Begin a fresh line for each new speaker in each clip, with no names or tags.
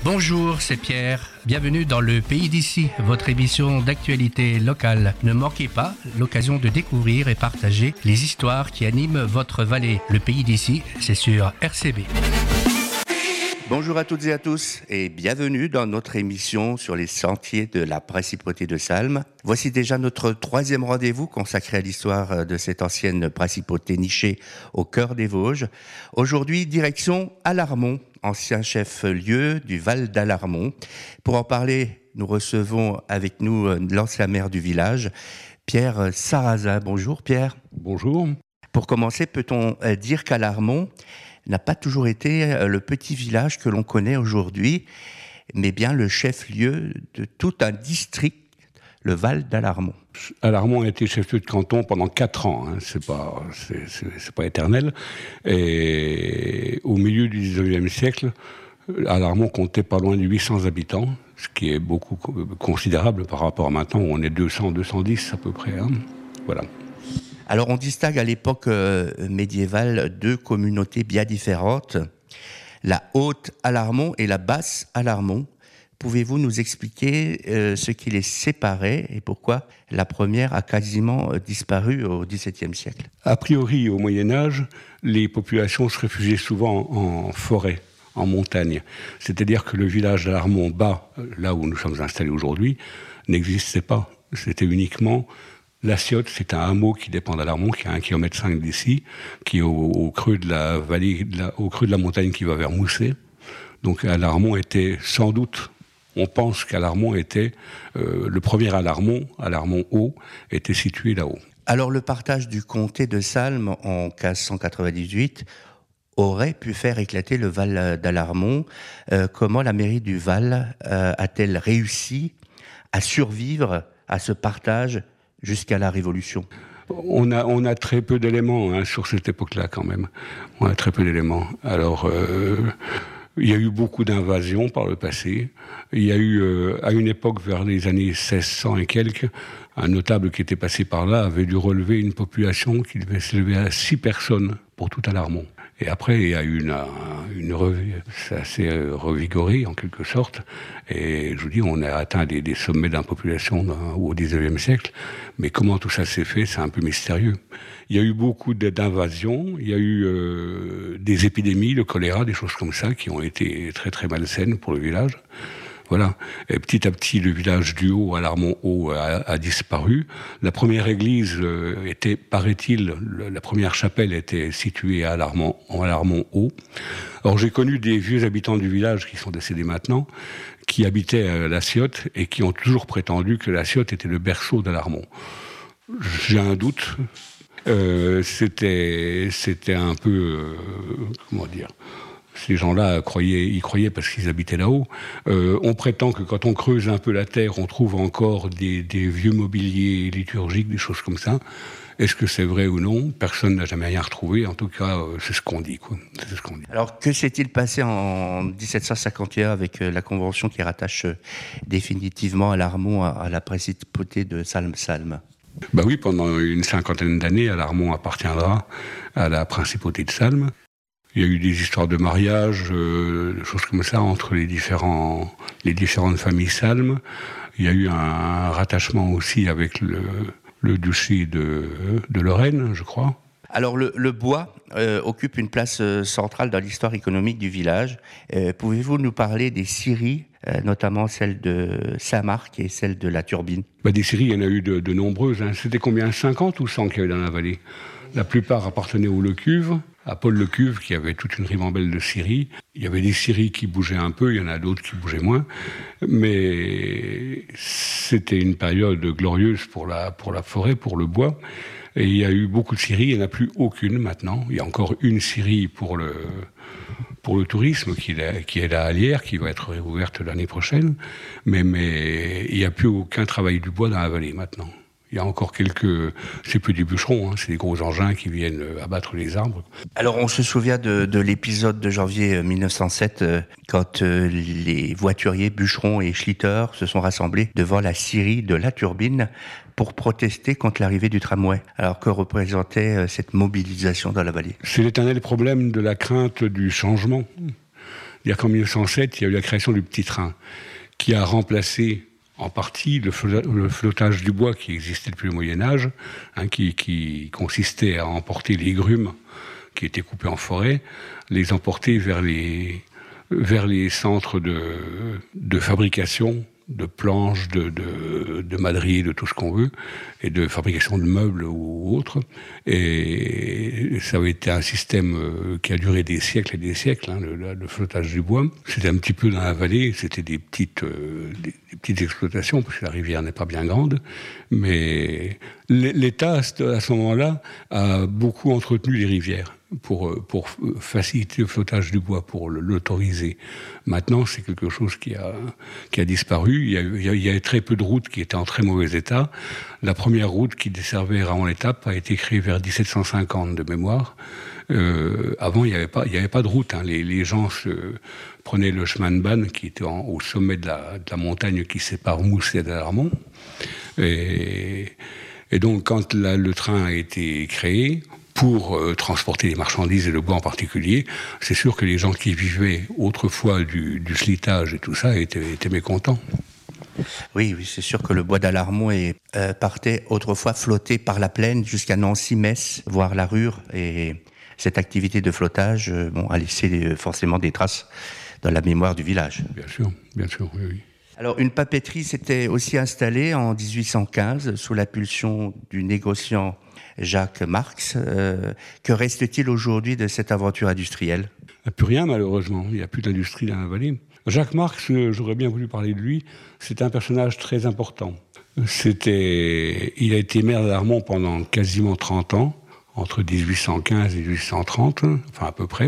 Bonjour, c'est Pierre. Bienvenue dans Le Pays d'ici, votre émission d'actualité locale. Ne manquez pas l'occasion de découvrir et partager les histoires qui animent votre vallée. Le Pays d'ici, c'est sur RCB. Bonjour à toutes et à tous et bienvenue dans notre émission sur les sentiers de la principauté de Salm. Voici déjà notre troisième rendez-vous consacré à l'histoire de cette ancienne principauté nichée au cœur des Vosges. Aujourd'hui, direction Alarmont, ancien chef-lieu du Val d'Alarmont. Pour en parler, nous recevons avec nous l'ancien maire du village, Pierre Sarrazin. Bonjour Pierre.
Bonjour.
Pour commencer, peut-on dire qu'Alarmont n'a pas toujours été le petit village que l'on connaît aujourd'hui, mais bien le chef-lieu de tout un district, le Val d'Alarmont.
Alarmont a été chef-lieu de canton pendant 4 ans, c'est pas éternel. Et au milieu du 19e siècle, Alarmont comptait pas loin de 800 habitants, ce qui est beaucoup considérable par rapport à maintenant où on est 210 à peu près. Voilà.
Alors on distingue à l'époque médiévale deux communautés bien différentes, la haute Alarmont et la basse Alarmont. Pouvez-vous nous expliquer ce qui les séparait et pourquoi la première a quasiment disparu au XVIIe siècle ?
A priori, au Moyen-Âge, les populations se réfugiaient souvent en forêt, en montagne. C'est-à-dire que le village d'Alarmont bas, là où nous sommes installés aujourd'hui, n'existait pas. C'était uniquement la Ciotte, c'est un hameau qui dépend d'Alarmont, qui est à 1,5 km d'ici, qui est au creux de la vallée, au creux de la montagne qui va vers Moussé. Donc Alarmont était sans doute, on pense qu'Alarmont était, le premier Alarmont haut, était situé là-haut.
Alors le partage du comté de Salm en 1598 aurait pu faire éclater le Val d'Alarmont. Comment la mairie du Val a-t-elle réussi à survivre à ce partage jusqu'à la Révolution ?
On a très peu d'éléments sur cette époque-là quand même. On a très peu d'éléments. Alors, il y a eu beaucoup d'invasions par le passé. Il y a eu, à une époque, vers les années 1600 et quelques, un notable qui était passé par là avait dû relever une population qui devait s'élever à 6 personnes pour tout Alarmont. Et après, il y a eu ça s'est revigoré en quelque sorte. Et je vous dis, on a atteint des sommets de la population au XIXe siècle. Mais comment tout ça s'est fait, c'est un peu mystérieux. Il y a eu beaucoup d'invasions, il y a eu des épidémies, le choléra, des choses comme ça, qui ont été très très malsaines pour le village. Voilà. Et petit à petit, le village du Haut, Alarmont Haut, a disparu. La première église était, paraît-il, la première chapelle était située à Alarmont Haut. Or, j'ai connu des vieux habitants du village qui sont décédés maintenant, qui habitaient à la Ciotte et qui ont toujours prétendu que la Ciotte était le berceau d'Alarmont. J'ai un doute. C'était un peu, comment dire. Ces gens-là y croyaient parce qu'ils habitaient là-haut. On prétend que quand on creuse un peu la terre, on trouve encore des vieux mobiliers liturgiques, des choses comme ça. Est-ce que c'est vrai ou non ? Personne n'a jamais rien retrouvé. En tout cas, c'est ce qu'on dit, quoi. C'est ce qu'on dit.
Alors, que s'est-il passé en 1751 avec la convention qui rattache définitivement Alarmont à la principauté de Salm-Salm ?
Bah oui, pendant une 50aine d'années, Alarmont appartiendra à la principauté de Salm. Il y a eu des histoires de mariage, des choses comme ça, entre les différentes familles Salm. Il y a eu un rattachement aussi avec le duché de Lorraine, je crois.
Alors le bois occupe une place centrale dans l'histoire économique du village. Pouvez-vous nous parler des scieries, notamment celle de Saint-Marc et celle de la Turbine ?
Des scieries, il y en a eu de nombreuses. C'était combien ? 50 ou 100 qu'il y avait dans la vallée ? La plupart appartenaient au Lecuve, à Paul Lecuve, qui avait toute une ribambelle de scieries. Il y avait des scieries qui bougeaient un peu, il y en a d'autres qui bougeaient moins. Mais c'était une période glorieuse pour la forêt, pour le bois. Et il y a eu beaucoup de scieries, il n'y en a plus aucune maintenant. Il y a encore une scierie pour le tourisme qui est là à Lierre, qui va être réouverte l'année prochaine. Mais il n'y a plus aucun travail du bois dans la vallée maintenant. Il y a encore c'est plus des bûcherons, c'est des gros engins qui viennent abattre les arbres. Alors
on se souvient de l'épisode de janvier 1907, quand les voituriers, bûcherons et schlitters se sont rassemblés devant la scierie de la Turbine pour protester contre l'arrivée du tramway. Alors que représentait cette mobilisation dans la vallée ?
C'est l'éternel problème de la crainte du changement. C'est-à-dire qu'en 1907, il y a eu la création du petit train, qui a remplacé en partie le flottage du bois qui existait depuis le Moyen-Âge, qui consistait à emporter les grumes qui étaient coupés en forêt, les emporter vers les centres de fabrication de planches, de madriers, de tout ce qu'on veut, et de fabrication de meubles ou autres. Et ça avait été un système qui a duré des siècles et des siècles, le flottage du bois. C'était un petit peu dans la vallée, c'était des petites exploitations, parce que la rivière n'est pas bien grande, mais l'État, à ce moment-là, a beaucoup entretenu les rivières pour faciliter le flottage du bois, pour l'autoriser. Maintenant, c'est quelque chose qui a disparu. Il y a très peu de routes qui étaient en très mauvais état. La première route qui desservait Raon-l'Étape a été créée vers 1750 de mémoire. Avant, il n'y avait pas de route. Les gens prenaient le chemin de Banne qui était au sommet de la montagne qui sépare Mousse et d'Alarmont. Et donc, quand le train a été créé, pour transporter les marchandises et le bois en particulier, c'est sûr que les gens qui vivaient autrefois du slitage et tout ça étaient mécontents.
Oui, c'est sûr que le bois d'Alarmont partait autrefois flotter par la plaine jusqu'à Nancy-Metz, voire la Rure. Et cette activité de flottage a laissé forcément des traces dans la mémoire du village.
Bien sûr, oui.
Alors, une papeterie s'était aussi installée en 1815 sous l'impulsion du négociant Jacques Marx. Que reste-t-il aujourd'hui de cette aventure industrielle ?
Il n'y a plus rien, malheureusement. Il n'y a plus d'industrie dans la vallée. Jacques Marx, j'aurais bien voulu parler de lui. C'était un personnage très important. Il a été maire d'Alarmont pendant quasiment 30 ans, entre 1815 et 1830, enfin à peu près.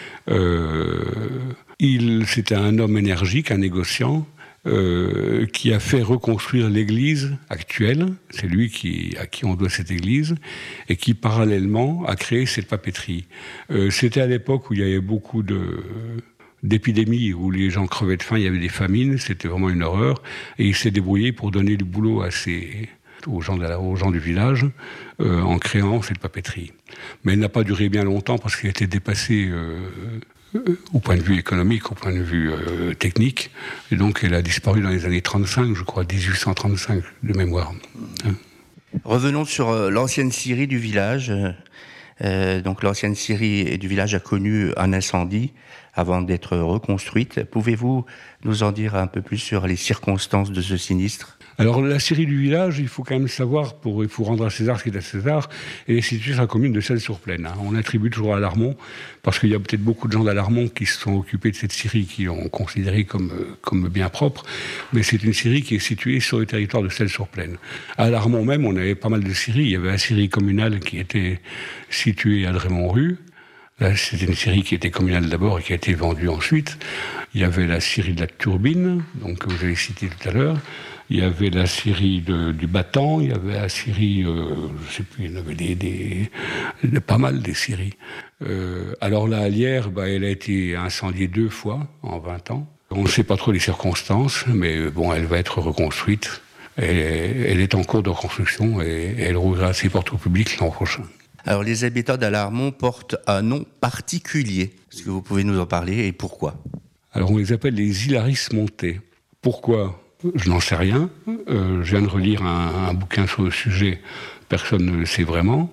C'était un homme énergique, un négociant, qui a fait reconstruire l'église actuelle, c'est lui à qui on doit cette église, et qui parallèlement a créé cette papeterie. C'était à l'époque où il y avait beaucoup d'épidémies, où les gens crevaient de faim, il y avait des famines, c'était vraiment une horreur, et il s'est débrouillé pour donner du boulot aux gens du village, en créant cette papeterie. Mais elle n'a pas duré bien longtemps parce qu'elle a été dépassée au point de vue économique, au point de vue technique. Et donc, elle a disparu dans les années 35, je crois, 1835 de mémoire.
Revenons sur l'ancienne scierie du village. Donc, l'ancienne scierie du village a connu un incendie avant d'être reconstruite. Pouvez-vous nous en dire un peu plus sur les circonstances de ce sinistre ?
Alors, la scierie du village, il faut quand même savoir, il faut rendre à César ce qui est à César, elle est située sur la commune de Celles-sur-Plaine. On attribue toujours à Alarmont, parce qu'il y a peut-être beaucoup de gens d'Alarmont qui se sont occupés de cette scierie, qui l'ont considérée comme bien propre, mais c'est une scierie qui est située sur le territoire de Celles-sur-Plaine. À Alarmont même, on avait pas mal de scieries. Il y avait la scierie communale qui était située à Drémont-Rue. Là, c'était une scierie qui était communale d'abord et qui a été vendue ensuite. Il y avait la scierie de la Turbine, donc que vous avez cité tout à l'heure. Il y avait la scierie du Battant, il y avait la scierie, je ne sais plus, il y en avait pas mal des scieries. Alors la Hallière, elle a été incendiée 2 fois en 20 ans. On ne sait pas trop les circonstances, mais bon, elle va être reconstruite. Elle est en cours de reconstruction et elle rouvrira ses portes au public l'an prochain.
Alors, les habitants d'Alarmont portent un nom particulier. Est-ce que vous pouvez nous en parler et pourquoi ?
Alors, on les appelle les Hilaris Montais. Pourquoi ? Je n'en sais rien. Je viens de relire un bouquin sur le sujet. Personne ne le sait vraiment.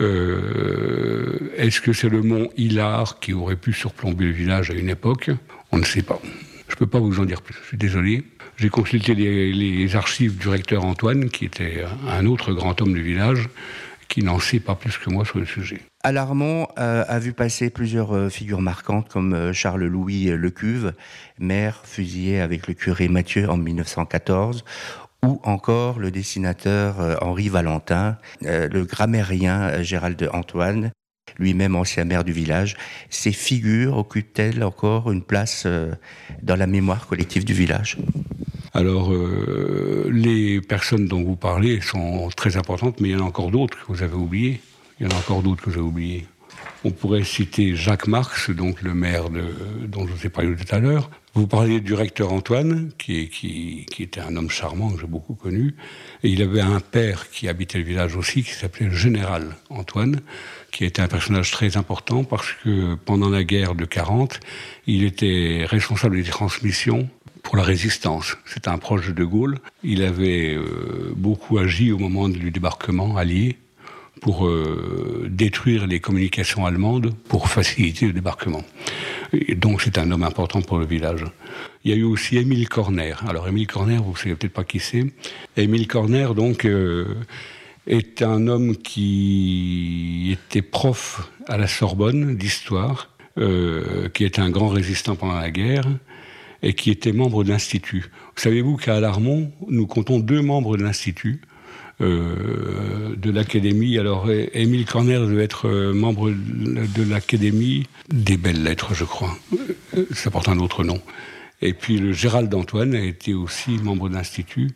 Est-ce que c'est le mont Hilar qui aurait pu surplomber le village à une époque ? On ne sait pas. Je ne peux pas vous en dire plus. Je suis désolé. J'ai consulté les archives du recteur Antoine, qui était un autre grand homme du village, qui n'en sait pas plus que moi sur le sujet.
Alarmont a vu passer plusieurs figures marquantes comme Charles-Louis Lecuve, maire fusillé avec le curé Mathieu en 1914, ou encore le dessinateur Henri Valentin, le grammairien Gérald Antoine, lui-même ancien maire du village. Ces figures occupent-elles encore une place dans la mémoire collective du village ?
Alors, les personnes dont vous parlez sont très importantes, mais il y en a encore d'autres que vous avez oubliées. On pourrait citer Jacques Marx, donc le maire dont je vous ai parlé tout à l'heure. Vous parliez du recteur Antoine, qui était un homme charmant que j'ai beaucoup connu. Et il avait un père qui habitait le village aussi, qui s'appelait le général Antoine, qui était un personnage très important parce que pendant la guerre de 40, il était responsable des transmissions pour la résistance. C'était un proche de De Gaulle. Il avait beaucoup agi au moment du débarquement allié pour détruire les communications allemandes pour faciliter le débarquement. Et donc c'est un homme important pour le village. Il y a eu aussi Émile Corner. Alors Émile Corner, vous ne savez peut-être pas qui c'est. Émile Corner, donc, est un homme qui était prof à la Sorbonne d'histoire, qui était un grand résistant pendant la guerre, et qui était membre de l'Institut. Savez-vous qu'à Alarmont, nous comptons 2 membres de l'Institut, de l'Académie. Alors, Émile Corner devait être membre de l'Académie des Belles Lettres, je crois. Ça porte un autre nom. Et puis, le Gérald Antoine a été aussi membre de l'Institut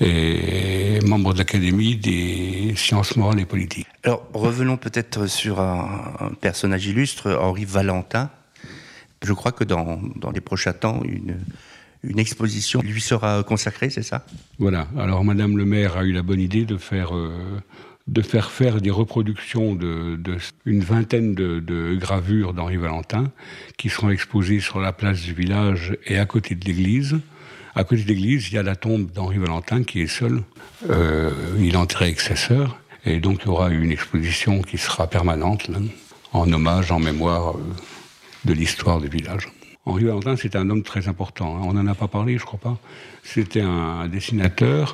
et membre de l'Académie des Sciences morales et politiques.
Alors, revenons peut-être sur un personnage illustre, Henri Valentin. Je crois que dans les prochains temps, une exposition lui sera consacrée, c'est ça ?
Voilà. Alors, Madame le maire a eu la bonne idée de faire des reproductions une vingtaine de gravures d'Henri Valentin qui seront exposées sur la place du village et à côté de l'église. À côté de l'église, il y a la tombe d'Henri Valentin qui est seul. Il est enterré avec sa sœur. Et donc, il y aura une exposition qui sera permanente, là, en hommage, en mémoire de l'histoire du village. Henri Valentin, c'est un homme très important. On n'en a pas parlé, je crois pas. C'était un dessinateur.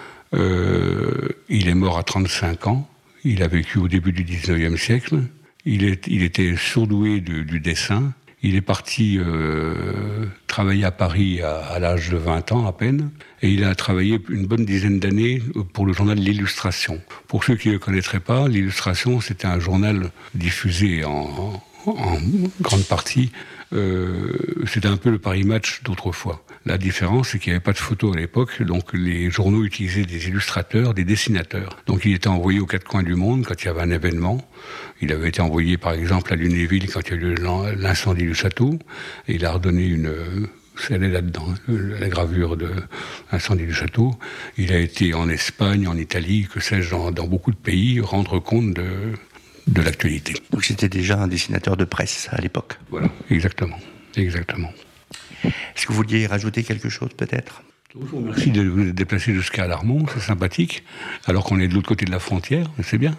Il est mort à 35 ans. Il a vécu au début du 19e siècle. Il était surdoué du dessin. Il est parti travailler à Paris à l'âge de 20 ans à peine. Et il a travaillé une bonne dizaine d'années pour le journal L'Illustration. Pour ceux qui ne le connaîtraient pas, L'Illustration, c'était un journal diffusé en grande partie. C'était un peu le Paris Match d'autrefois. La différence, c'est qu'il n'y avait pas de photos à l'époque, donc les journaux utilisaient des illustrateurs, des dessinateurs. Donc il était envoyé aux 4 coins du monde quand il y avait un événement. Il avait été envoyé par exemple à Lunéville quand il y a eu l'incendie du château, et il a redonné elle est là-dedans, la gravure de l'incendie du château. Il a été en Espagne, en Italie, que sais-je, dans beaucoup de pays, rendre compte de l'actualité.
Donc c'était déjà un dessinateur de presse à l'époque.
Voilà, exactement.
Est-ce que vous vouliez rajouter quelque chose peut-être ?
Je vous remercie de vous déplacer jusqu'à Alarmont, c'est sympathique, alors qu'on est de l'autre côté de la frontière, c'est bien,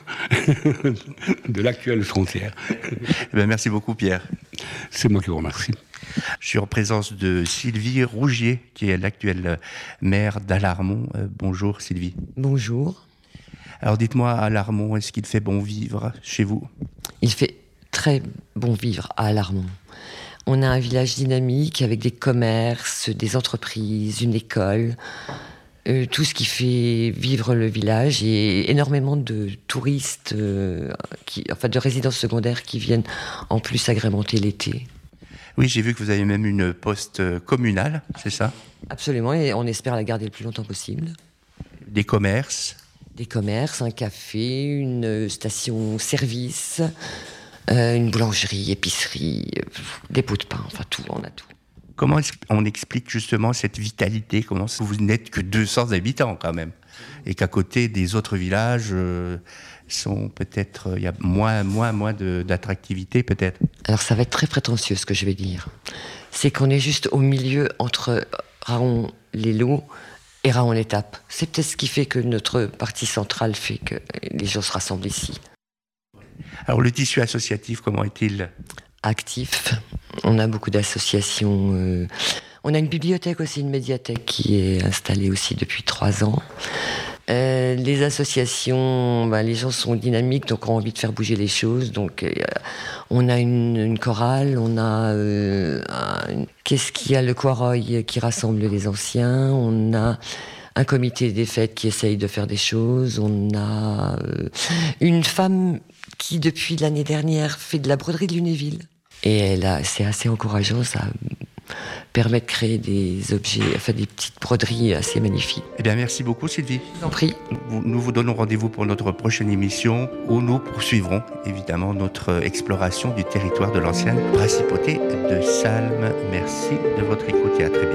de l'actuelle frontière.
Eh bien, merci beaucoup Pierre.
C'est moi qui vous remercie.
Je suis en présence de Sylvie Rougier, qui est l'actuelle maire d'Alarmont. Bonjour Sylvie.
Bonjour.
Alors dites-moi, à Alarmont, est-ce qu'il fait bon vivre chez vous ?
Il fait très bon vivre à Alarmont. On a un village dynamique avec des commerces, des entreprises, une école, tout ce qui fait vivre le village et énormément de touristes, de résidences secondaires qui viennent en plus agrémenter l'été.
Oui, j'ai vu que vous avez même une poste communale, c'est ça ?
Absolument, et on espère la garder le plus longtemps possible.
Des commerces ?
Des commerces, un café, une station-service, une boulangerie, épicerie, des pots de pain, enfin tout, on a tout.
Comment on explique justement cette vitalité ? Comment vous n'êtes que 200 habitants quand même ? Et qu'à côté des autres villages sont peut-être, il y a moins d'attractivité peut-être.
Alors ça va être très prétentieux ce que je vais dire. C'est qu'on est juste au milieu entre Raon-les-Loups et Raon-l'Étape. C'est peut-être ce qui fait que notre partie centrale fait que les gens se rassemblent ici.
Alors le tissu associatif, comment est-il ?
Actif. On a beaucoup d'associations. On a une bibliothèque aussi, une médiathèque qui est installée aussi depuis 3 ans. Les associations, les gens sont dynamiques, donc ont envie de faire bouger les choses. Donc, on a une chorale, on a qu'est-ce qu'il y a, le Quaroy qui rassemble les anciens. On a un comité des fêtes qui essaye de faire des choses. On a une femme qui, depuis l'année dernière, fait de la broderie de Lunéville. Et c'est assez encourageant, ça permet de créer des objets, enfin des petites broderies assez magnifiques.
Eh bien, merci beaucoup Sylvie.
Je vous en prie.
Nous vous donnons rendez-vous pour notre prochaine émission où nous poursuivrons évidemment notre exploration du territoire de l'ancienne principauté de Salm. Merci de votre écoute et à très bientôt.